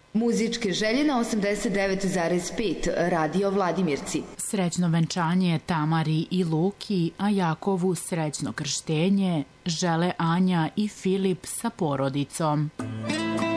Muzičke želje na 89,5 Radio Vladimirci. Srećno venčanje Tamari i Luki, a Jakovu srećno krštenje žele Anja i Filip sa porodicom.